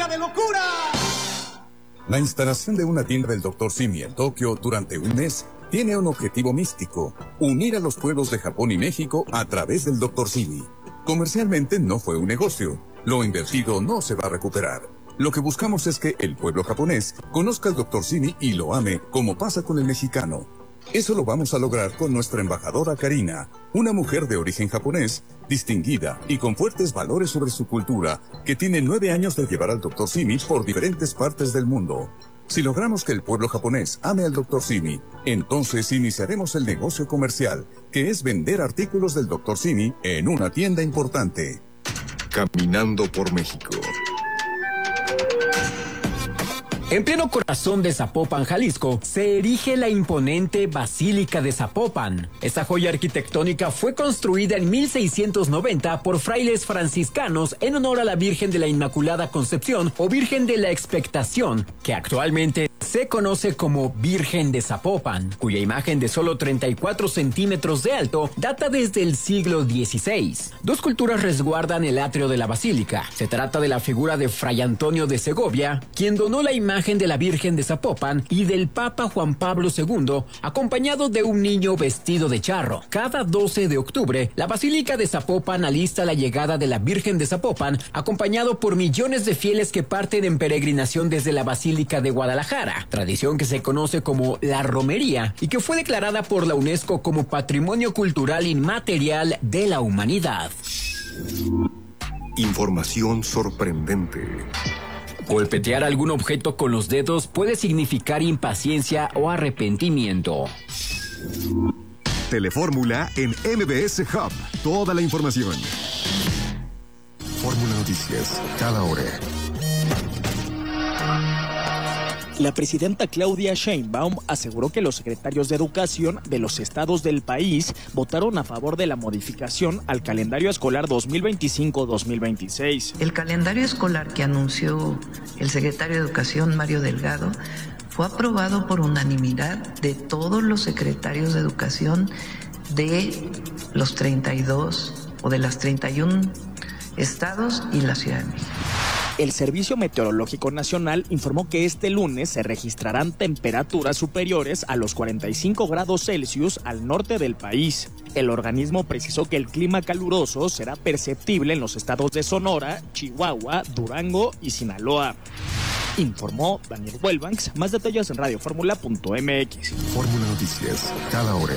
llena de locura. La instalación de una tienda del Dr. Simi en Tokio durante un mes tiene un objetivo místico: unir a los pueblos de Japón y México a través del Dr. Simi. Comercialmente no fue un negocio. Lo invertido no se va a recuperar. Lo que buscamos es que el pueblo japonés conozca al Dr. Simi y lo ame, como pasa con el mexicano. Eso lo vamos a lograr con nuestra embajadora Karina, una mujer de origen japonés, distinguida y con fuertes valores sobre su cultura, que tiene 9 años de llevar al Dr. Simi por diferentes partes del mundo. Si logramos que el pueblo japonés ame al Dr. Simi, entonces iniciaremos el negocio comercial, que es vender artículos del Dr. Simi en una tienda importante. Caminando por México. En pleno corazón de Zapopan, Jalisco, se erige la imponente Basílica de Zapopan. Esta joya arquitectónica fue construida en 1690 por frailes franciscanos en honor a la Virgen de la Inmaculada Concepción o Virgen de la Expectación, que actualmente se conoce como Virgen de Zapopan, cuya imagen de solo 34 centímetros de alto data desde el siglo XVI. Dos culturas resguardan el atrio de la basílica. Se trata de la figura de Fray Antonio de Segovia, quien donó la imagen de la Virgen de Zapopan, y del Papa Juan Pablo II, acompañado de un niño vestido de charro. Cada 12 de octubre, la Basílica de Zapopan alista la llegada de la Virgen de Zapopan, acompañado por millones de fieles que parten en peregrinación desde la Basílica de Guadalajara, tradición que se conoce como la romería y que fue declarada por la UNESCO como Patrimonio Cultural Inmaterial de la Humanidad. Información sorprendente. Golpetear algún objeto con los dedos puede significar impaciencia o arrepentimiento. Telefórmula en MBS Hub. Toda la información. Fórmula Noticias, cada hora. La presidenta Claudia Sheinbaum aseguró que los secretarios de Educación de los estados del país votaron a favor de la modificación al calendario escolar 2025-2026. El calendario escolar que anunció el secretario de Educación, Mario Delgado, fue aprobado por unanimidad de todos los secretarios de Educación de los 32 o de las 31 estados y la Ciudad de México. El Servicio Meteorológico Nacional informó que este lunes se registrarán temperaturas superiores a los 45 grados Celsius al norte del país. El organismo precisó que el clima caluroso será perceptible en los estados de Sonora, Chihuahua, Durango y Sinaloa. Informó Daniel Huelbanks. Más detalles en radioformula.mx. Fórmula Noticias, cada hora.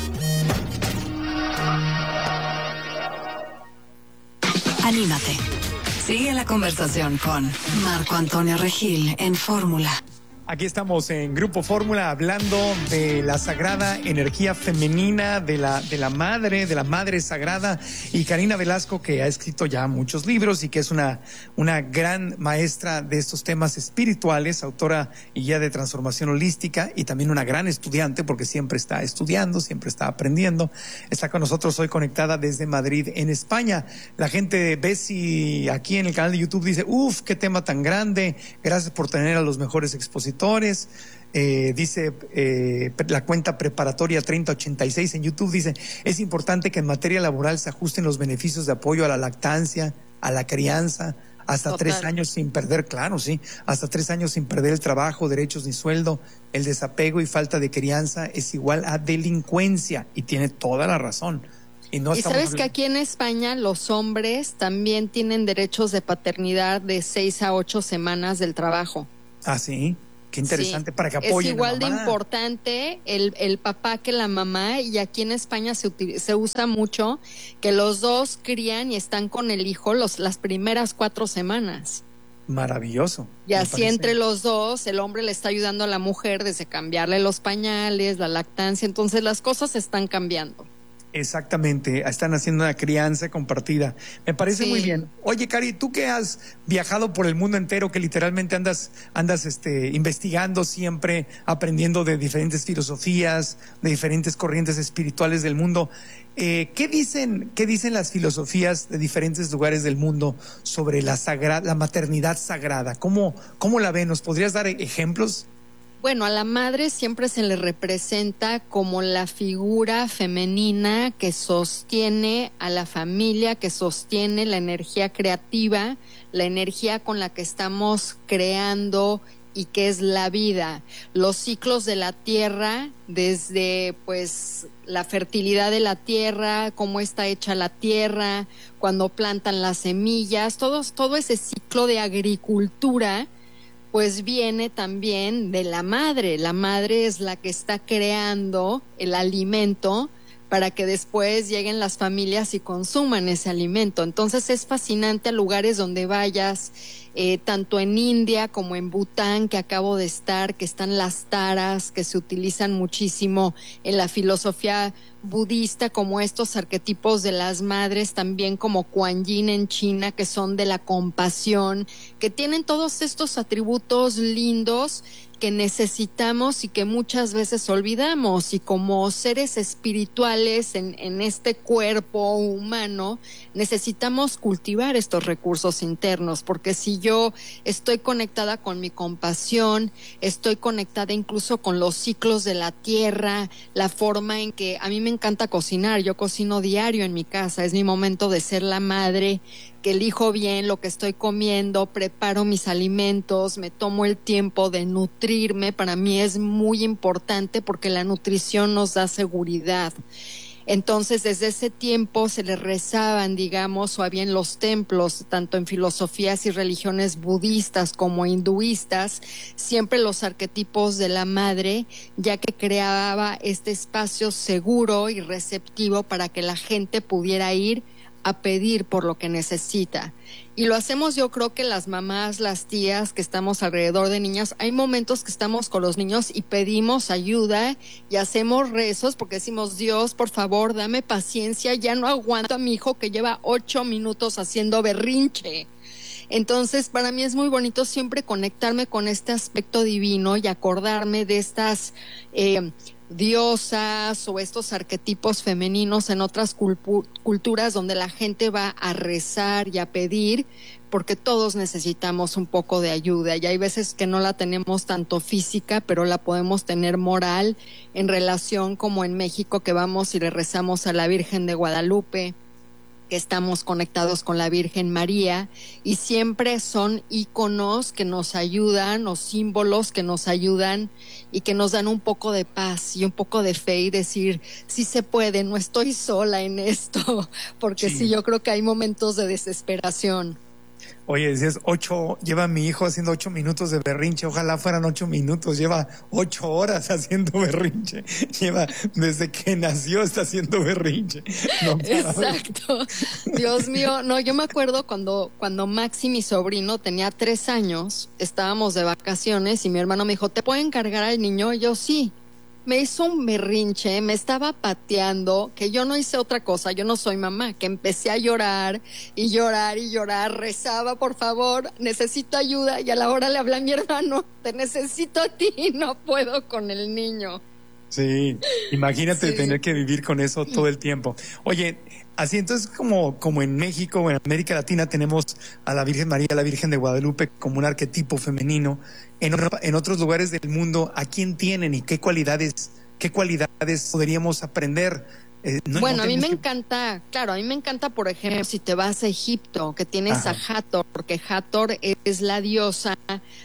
Anímate. Sigue la conversación con Marco Antonio Regil en Fórmula. Aquí estamos en Grupo Fórmula hablando de la sagrada energía femenina, de la madre sagrada, y Karina Velasco, que ha escrito ya muchos libros y que es una gran maestra de estos temas espirituales, autora y guía de transformación holística, y también una gran estudiante porque siempre está estudiando, siempre está aprendiendo. Está con nosotros hoy conectada desde Madrid, en España. La gente de Bessie aquí en el canal de YouTube dice: ¡uf, qué tema tan grande! Gracias por tener a los mejores expositores. Dice la cuenta preparatoria 3086 en YouTube, dice: es importante que en materia laboral se ajusten los beneficios de apoyo a la lactancia, a la crianza, hasta Total. 3 años sin perder, claro, sí, hasta 3 años sin perder el trabajo, derechos ni sueldo. El desapego y falta de crianza es igual a delincuencia, y tiene toda la razón. Y sabes que aquí en España los hombres también tienen derechos de paternidad de 6 a 8 semanas del trabajo. Ah, sí. Qué interesante, sí, para que apoyen. Es igual a la mamá. de importante el papá que la mamá, y aquí en España se usa mucho que los dos crían y están con el hijo las primeras 4 semanas. Maravilloso. Y así entre los dos, el hombre le está ayudando a la mujer desde cambiarle los pañales, la lactancia, entonces las cosas están cambiando. Exactamente, están haciendo una crianza compartida. Me parece muy bien. Oye, Cari, tú que has viajado por el mundo entero, que literalmente andas investigando siempre, aprendiendo de diferentes filosofías, de diferentes corrientes espirituales del mundo, ¿qué dicen las filosofías de diferentes lugares del mundo sobre la maternidad sagrada? ¿Cómo la ven? ¿Nos podrías dar ejemplos? Bueno, a la madre siempre se le representa como la figura femenina que sostiene a la familia, que sostiene la energía creativa, la energía con la que estamos creando y que es la vida. Los ciclos de la tierra, desde pues la fertilidad de la tierra, cómo está hecha la tierra, cuando plantan las semillas, todo ese ciclo de agricultura pues viene también de la madre. La madre es la que está creando el alimento para que después lleguen las familias y consuman ese alimento. Entonces es fascinante a lugares donde vayas, tanto en India como en Bután, que acabo de estar, que están las taras, que se utilizan muchísimo en la filosofía budista, como estos arquetipos de las madres, también como Kuan Yin en China, que son de la compasión, que tienen todos estos atributos lindos que necesitamos y que muchas veces olvidamos, y como seres espirituales en este cuerpo humano necesitamos cultivar estos recursos internos, porque si yo estoy conectada con mi compasión, estoy conectada incluso con los ciclos de la tierra, la forma en que a mí me encanta cocinar, yo cocino diario en mi casa, es mi momento de ser la madre, que elijo bien lo que estoy comiendo, preparo mis alimentos, me tomo el tiempo de nutrirme. Para mí es muy importante porque la nutrición nos da seguridad. Entonces, desde ese tiempo se le rezaban, digamos, o había en los templos, tanto en filosofías y religiones budistas como hinduistas, siempre los arquetipos de la madre, ya que creaba este espacio seguro y receptivo para que la gente pudiera ir a pedir por lo que necesita. Y lo hacemos, yo creo que las mamás, las tías que estamos alrededor de niños, hay momentos que estamos con los niños y pedimos ayuda y hacemos rezos porque decimos, Dios, por favor, dame paciencia, ya no aguanto a mi hijo que lleva 8 minutos haciendo berrinche. Entonces, para mí es muy bonito siempre conectarme con este aspecto divino y acordarme de estas diosas o estos arquetipos femeninos en otras culturas donde la gente va a rezar y a pedir, porque todos necesitamos un poco de ayuda y hay veces que no la tenemos tanto física, pero la podemos tener moral, en relación como en México, que vamos y le rezamos a la Virgen de Guadalupe, que estamos conectados con la Virgen María, y siempre son íconos que nos ayudan, o símbolos que nos ayudan y que nos dan un poco de paz y un poco de fe, y decir, sí se puede, no estoy sola en esto, porque sí, yo creo que hay momentos de desesperación. Oye, decías lleva mi hijo haciendo 8 minutos de berrinche, ojalá fueran 8 minutos, lleva 8 horas haciendo berrinche, lleva desde que nació está haciendo berrinche. No, exacto, Dios mío, no, yo me acuerdo cuando Maxi, mi sobrino, tenía 3 años, estábamos de vacaciones y mi hermano me dijo, ¿te puedo encargar al niño? Y yo, sí. Me hizo un berrinche, me estaba pateando, que yo no hice otra cosa, yo no soy mamá, que empecé a llorar y llorar y llorar, rezaba, por favor, necesito ayuda, y a la hora le hablé a mi hermano, te necesito a ti, no puedo con el niño. Sí, imagínate tener que vivir con eso todo el tiempo. Oye, así entonces como en México o en América Latina tenemos a la Virgen María, a la Virgen de Guadalupe como un arquetipo femenino, en otros lugares del mundo, ¿a quién tienen y qué cualidades podríamos aprender? Bueno, a mí me encanta, claro, a mí me encanta, por ejemplo, si te vas a Egipto, que tienes a Hathor, porque Hathor es la diosa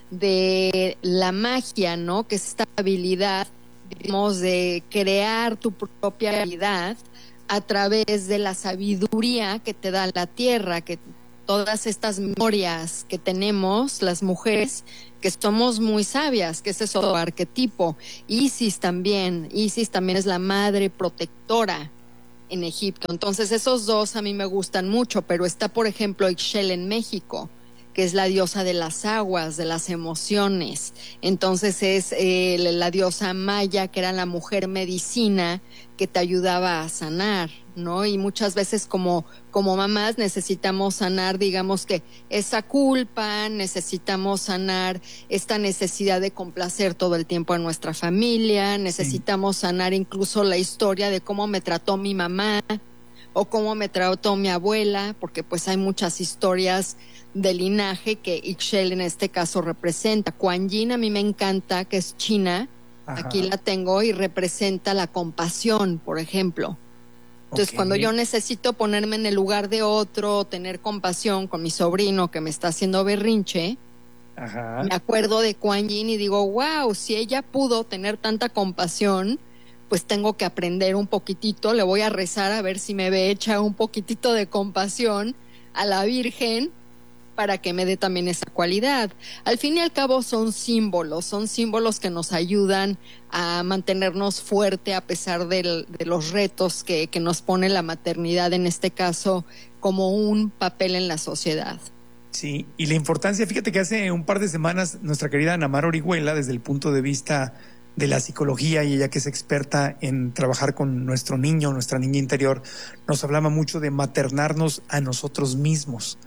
de la magia, ¿no? Que es esta habilidad, digamos, de crear tu propia realidad a través de la sabiduría que te da la tierra, que todas estas memorias que tenemos las mujeres, que somos muy sabias, que ese es otro arquetipo. Isis también es la madre protectora en Egipto. Entonces esos dos a mí me gustan mucho, pero está, por ejemplo, Ixchel en México, que es la diosa de las aguas, de las emociones. Entonces es la diosa maya, que era la mujer medicina que te ayudaba a sanar, ¿no? Y muchas veces como mamás necesitamos sanar, digamos que esa culpa, necesitamos sanar esta necesidad de complacer todo el tiempo a nuestra familia, necesitamos sanar incluso la historia de cómo me trató mi mamá, o cómo me trató mi abuela, porque pues hay muchas historias de linaje que Ixchel en este caso representa. Kuan Yin a mí me encanta, que es china. Ajá. Aquí la tengo y representa la compasión, por ejemplo. Entonces, cuando yo necesito ponerme en el lugar de otro, tener compasión con mi sobrino que me está haciendo berrinche, ajá, me acuerdo de Kuan Yin y digo, wow, si ella pudo tener tanta compasión, pues tengo que aprender un poquitito, le voy a rezar a ver si me ve hecha un poquitito de compasión a la Virgen para que me dé también esa cualidad. Al fin y al cabo son símbolos que nos ayudan a mantenernos fuerte a pesar de los retos que nos pone la maternidad, en este caso, como un papel en la sociedad. Sí, y la importancia, fíjate que hace un par de semanas nuestra querida Ana Mar Orihuela, desde el punto de vista de la psicología, y ella que es experta en trabajar con nuestro niño, nuestra niña interior, nos hablaba mucho de maternarnos a nosotros mismos.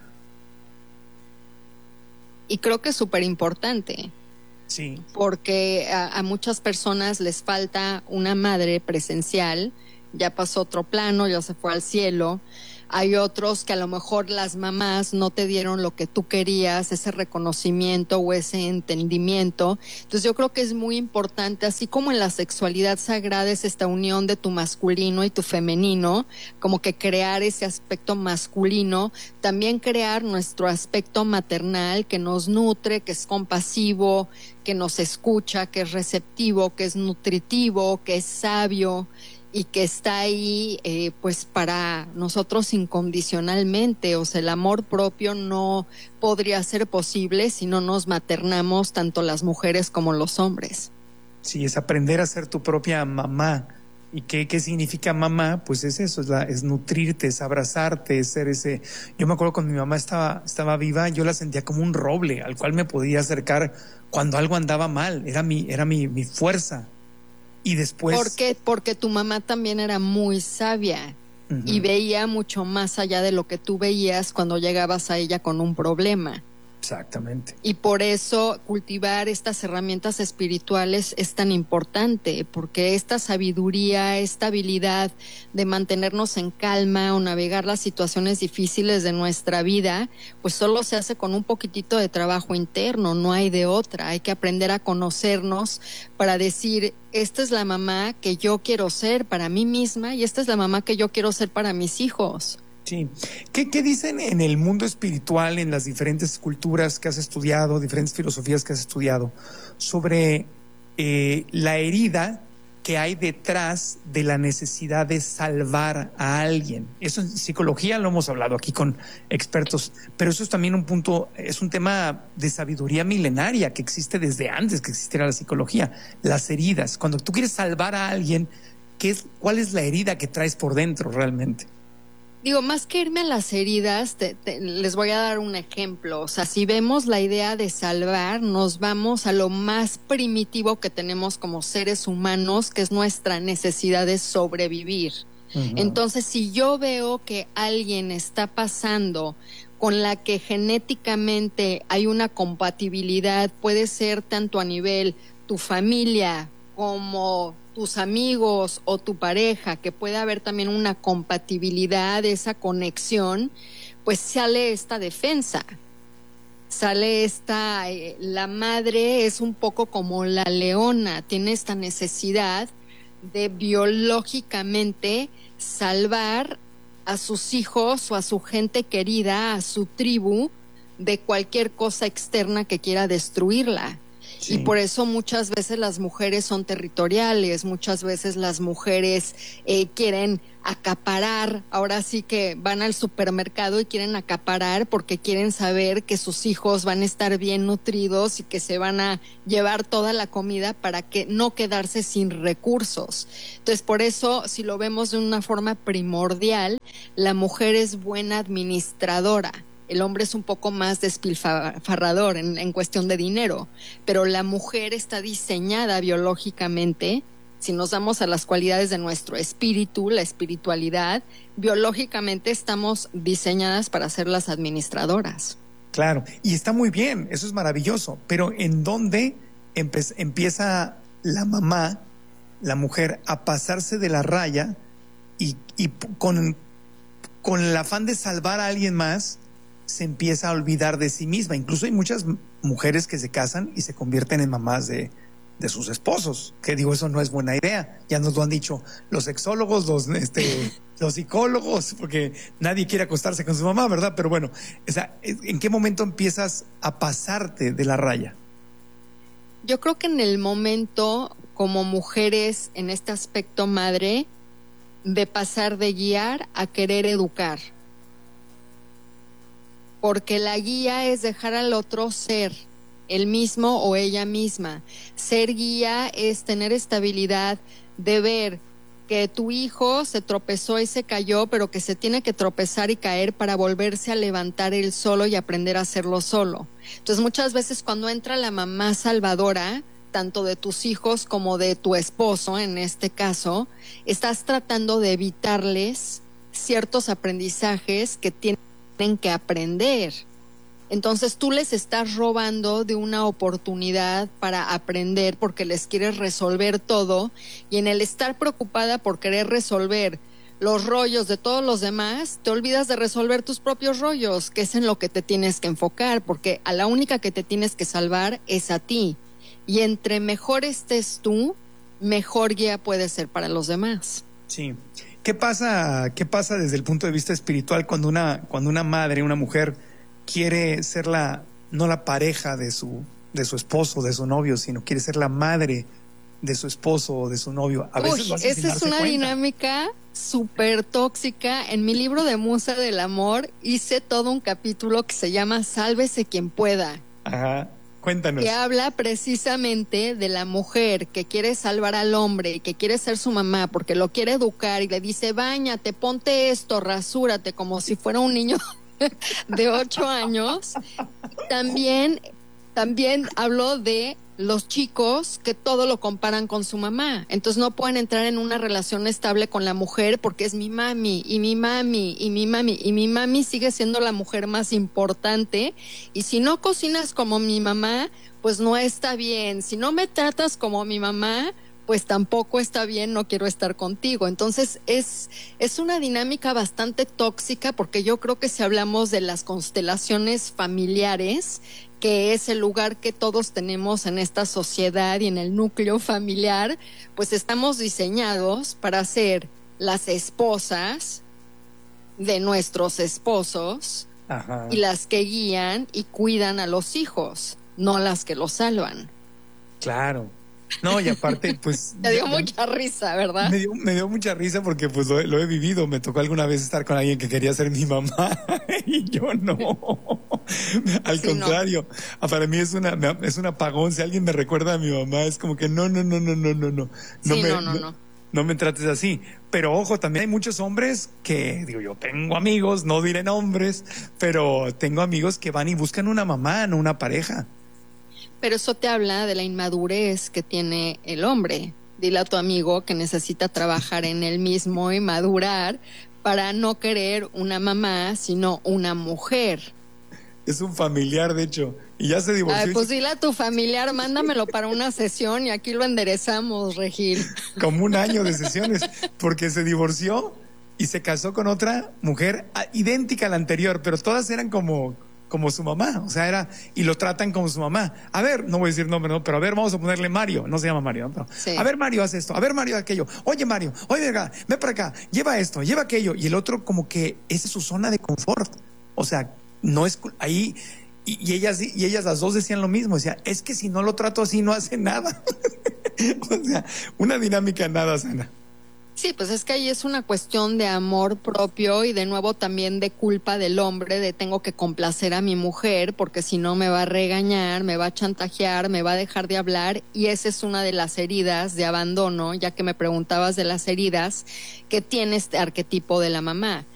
Y creo que es súper importante. Sí. Porque a muchas personas les falta una madre presencial, ya pasó otro plano, ya se fue al cielo. Hay otros que a lo mejor las mamás no te dieron lo que tú querías, ese reconocimiento o ese entendimiento. Entonces yo creo que es muy importante, así como en la sexualidad sagrada es esta unión de tu masculino y tu femenino, como que crear ese aspecto masculino, también crear nuestro aspecto maternal que nos nutre, que es compasivo, que nos escucha, que es receptivo, que es nutritivo, que es sabio, y que está ahí pues para nosotros incondicionalmente. O sea, el amor propio no podría ser posible si no nos maternamos tanto las mujeres como los hombres. Sí, es aprender a ser tu propia mamá. ¿Y qué significa mamá? Pues es eso, es nutrirte, es abrazarte, es ser ese... Yo me acuerdo cuando mi mamá estaba viva, yo la sentía como un roble al cual me podía acercar cuando algo andaba mal, era mi fuerza. Y después... Porque tu mamá también era muy sabia, uh-huh, y veía mucho más allá de lo que tú veías cuando llegabas a ella con un problema. Exactamente. Y por eso cultivar estas herramientas espirituales es tan importante, porque esta sabiduría, esta habilidad de mantenernos en calma o navegar las situaciones difíciles de nuestra vida, pues solo se hace con un poquitito de trabajo interno, no hay de otra. Hay que aprender a conocernos para decir, esta es la mamá que yo quiero ser para mí misma y esta es la mamá que yo quiero ser para mis hijos. Sí. ¿Qué dicen en el mundo espiritual, en las diferentes culturas que has estudiado, diferentes filosofías que has estudiado, sobre la herida que hay detrás de la necesidad de salvar a alguien? Eso en psicología lo hemos hablado aquí con expertos, pero eso es también un punto, es un tema de sabiduría milenaria que existe desde antes que existiera la psicología. Las heridas, cuando tú quieres salvar a alguien, ¿cuál es la herida que traes por dentro realmente? Digo, más que irme a las heridas, les voy a dar un ejemplo. O sea, si vemos la idea de salvar, nos vamos a lo más primitivo que tenemos como seres humanos, que es nuestra necesidad de sobrevivir. Uh-huh. Entonces, si yo veo que alguien está pasando con la que genéticamente hay una compatibilidad, puede ser tanto a nivel tu familia como tus amigos o tu pareja, que puede haber también una compatibilidad, esa conexión, pues sale esta defensa, la madre es un poco como la leona, tiene esta necesidad de biológicamente salvar a sus hijos o a su gente querida, a su tribu, de cualquier cosa externa que quiera destruirla. Sí. Y por eso muchas veces las mujeres son territoriales, muchas veces las mujeres quieren acaparar, ahora sí que van al supermercado y quieren acaparar porque quieren saber que sus hijos van a estar bien nutridos y que se van a llevar toda la comida para que no quedarse sin recursos. Entonces, por eso, si lo vemos de una forma primordial, la mujer es buena administradora. El hombre es un poco más despilfarrador en cuestión de dinero, pero la mujer está diseñada biológicamente. Si nos damos a las cualidades de nuestro espíritu, la espiritualidad, biológicamente estamos diseñadas para ser las administradoras. Claro, y está muy bien, eso es maravilloso, pero ¿en dónde empieza la mamá, la mujer, a pasarse de la raya y con con el afán de salvar a alguien más, se empieza a olvidar de sí misma. Incluso hay muchas mujeres que se casan y se convierten en mamás de sus esposos, que digo, eso no es buena idea. Ya nos lo han dicho los sexólogos, los psicólogos, porque nadie quiere acostarse con su mamá, ¿verdad? Pero bueno, o sea, ¿en qué momento empiezas a pasarte de la raya? Yo creo que en el momento, como mujeres en este aspecto madre, de pasar de guiar a querer educar. Porque la guía es dejar al otro ser él mismo o ella misma. Ser guía es tener estabilidad de ver que tu hijo se tropezó y se cayó, pero que se tiene que tropezar y caer para volverse a levantar él solo y aprender a hacerlo solo. Entonces muchas veces cuando entra la mamá salvadora, tanto de tus hijos como de tu esposo, en este caso, estás tratando de evitarles ciertos aprendizajes que tienen que aprender. Entonces tú les estás robando de una oportunidad para aprender porque les quieres resolver todo, y en el estar preocupada por querer resolver los rollos de todos los demás, te olvidas de resolver tus propios rollos, que es en lo que te tienes que enfocar, porque a la única que te tienes que salvar es a ti. Y entre mejor estés tú, mejor guía puedes ser para los demás. Sí. ¿Qué pasa desde el punto de vista espiritual cuando una madre, una mujer quiere ser no la pareja de su esposo, de su novio, sino quiere ser la madre de su esposo o de su novio? A veces lo hace sin esa es una cuenta. dinámica súper tóxica. En mi libro de Musa del Amor hice todo un capítulo que se llama Sálvese quien pueda. Ajá, cuéntanos. Que habla precisamente de la mujer que quiere salvar al hombre y que quiere ser su mamá porque lo quiere educar y le dice, báñate, ponte esto, rasúrate, como si fuera un niño de 8 años. También habló de los chicos que todo lo comparan con su mamá. Entonces no pueden entrar en una relación estable con la mujer porque es mi mami, y mi mami, y mi mami. Y mi mami sigue siendo la mujer más importante. Y si no cocinas como mi mamá, pues no está bien. Si no me tratas como mi mamá, pues tampoco está bien, no quiero estar contigo. Entonces es una dinámica bastante tóxica, porque yo creo que si hablamos de las constelaciones familiares, que es el lugar que todos tenemos en esta sociedad y en el núcleo familiar, pues estamos diseñados para ser las esposas de nuestros esposos. Ajá. Y las que guían y cuidan a los hijos, no las que los salvan. Claro. No, y aparte, pues... Te dio mucha risa, ¿verdad? Me dio mucha risa porque pues lo he vivido. Me tocó alguna vez estar con alguien que quería ser mi mamá y yo no. Al contrario, no. Para mí es un apagón. Si alguien me recuerda a mi mamá, es como que no. No me trates así. Pero ojo, también hay muchos hombres que, digo, yo tengo amigos, no diré nombres, pero tengo amigos que van y buscan una mamá, no una pareja. Pero eso te habla de la inmadurez que tiene el hombre. Dile a tu amigo que necesita trabajar en él mismo y madurar para no querer una mamá, sino una mujer. Es un familiar, de hecho, y ya se divorció. Ay, pues dile a tu familiar, mándamelo para una sesión y aquí lo enderezamos, Regil. Como 1 año de sesiones, porque se divorció y se casó con otra mujer idéntica a la anterior, pero todas eran como su mamá, o sea, y lo tratan como su mamá. A ver, no voy a decir nombre, no, pero a ver, vamos a ponerle Mario, no se llama Mario, ¿no? Pero, sí. A ver, Mario, haz esto, a ver, Mario, aquello. Oye, Mario, oye, venga, ven para acá, lleva esto, lleva aquello. Y el otro como que esa es su zona de confort. O sea, no es ahí, y ellas las dos decían lo mismo, decía, es que si no lo trato así no hace nada. O sea, una dinámica nada sana. Sí, pues es que ahí es una cuestión de amor propio y de nuevo también de culpa del hombre, de tengo que complacer a mi mujer porque si no me va a regañar, me va a chantajear, me va a dejar de hablar, y esa es una de las heridas de abandono, ya que me preguntabas de las heridas que tiene este arquetipo de la mamá.